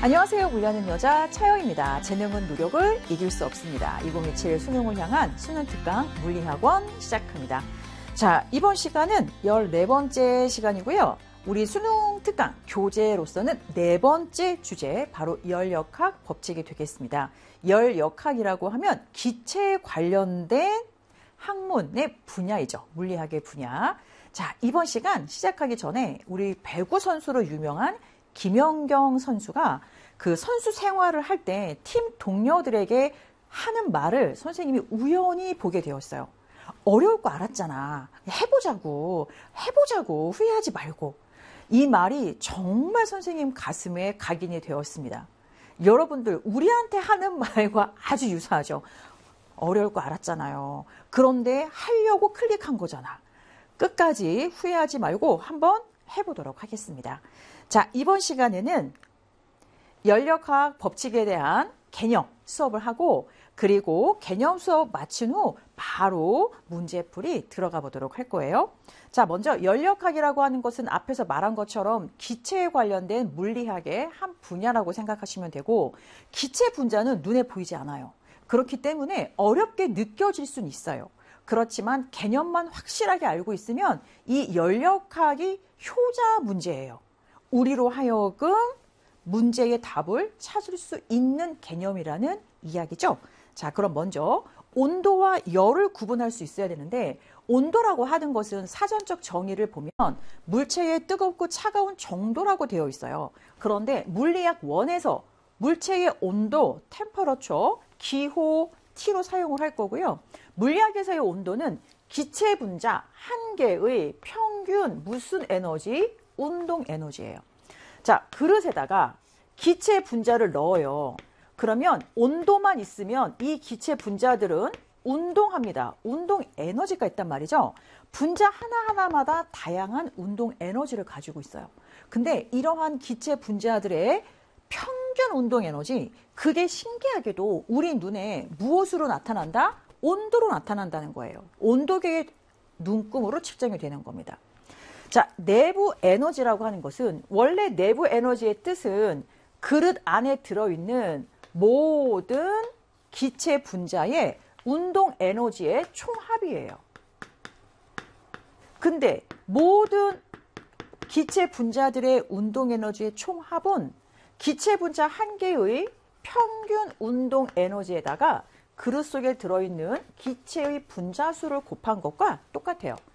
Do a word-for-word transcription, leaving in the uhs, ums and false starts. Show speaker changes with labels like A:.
A: 안녕하세요. 물리하는 여자 차영입니다. 재능은 노력을 이길 수 없습니다. 이천이십칠 수능을 향한 수능 특강 물리학원 시작합니다. 자, 이번 시간은 열네 번째 시간이고요. 우리 수능 특강 교재로서는 네 번째 주제, 바로 열역학 법칙이 되겠습니다. 열역학이라고 하면 기체에 관련된 학문의 분야이죠. 물리학의 분야. 자, 이번 시간 시작하기 전에 우리 배구 선수로 유명한 김연경 선수가 그 선수 생활을 할 때 팀 동료들에게 하는 말을 선생님이 우연히 보게 되었어요. 어려울 거 알았잖아. 해보자고, 해보자고, 후회하지 말고. 이 말이 정말 선생님 가슴에 각인이 되었습니다. 여러분들, 우리한테 하는 말과 아주 유사하죠. 어려울 거 알았잖아요. 그런데 하려고 클릭한 거잖아. 끝까지 후회하지 말고 한번 해보도록 하겠습니다. 자, 이번 시간에는 열역학 법칙에 대한 개념 수업을 하고, 그리고 개념 수업 마친 후 바로 문제풀이 들어가 보도록 할 거예요. 자, 먼저 열역학이라고 하는 것은 앞에서 말한 것처럼 기체에 관련된 물리학의 한 분야라고 생각하시면 되고, 기체 분자는 눈에 보이지 않아요. 그렇기 때문에 어렵게 느껴질 수는 있어요. 그렇지만 개념만 확실하게 알고 있으면 이 열역학이 효자 문제예요. 우리로 하여금 문제의 답을 찾을 수 있는 개념이라는 이야기죠. 자, 그럼 먼저 온도와 열을 구분할 수 있어야 되는데, 온도라고 하는 것은 사전적 정의를 보면 물체의 뜨겁고 차가운 정도라고 되어 있어요. 그런데 물리학 원에서 물체의 온도, 템퍼러처, 기호, T로 사용을 할 거고요. 물리학에서의 온도는 기체 분자 한 개의 평균 무슨 에너지? 운동 에너지예요. 자, 그릇에다가 기체 분자를 넣어요. 그러면 온도만 있으면 이 기체 분자들은 운동합니다. 운동 에너지가 있단 말이죠. 분자 하나하나마다 다양한 운동 에너지를 가지고 있어요. 근데 이러한 기체 분자들의 평균 운동 에너지, 그게 신기하게도 우리 눈에 무엇으로 나타난다? 온도로 나타난다는 거예요. 온도계의 눈금으로 측정이 되는 겁니다. 자, 내부 에너지라고 하는 것은, 원래 내부 에너지의 뜻은 그릇 안에 들어있는 모든 기체 분자의 운동 에너지의 총합이에요. 근데 모든 기체 분자들의 운동 에너지의 총합은 기체 분자 한 개의 평균 운동 에너지에다가 그릇 속에 들어있는 기체의 분자 수를 곱한 것과 똑같아요.